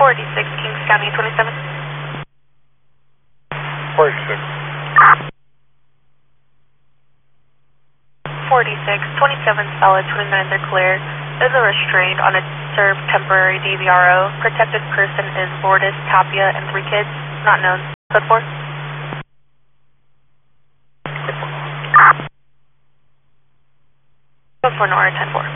46, Kings County 27. 46. 46, 27 solid, 29 they're clear. Is a restraint on a served temporary DVRO. Protected person is Lourdes Tapia and 3 kids. Not known. Code 4. Code 4, Nora 10-4.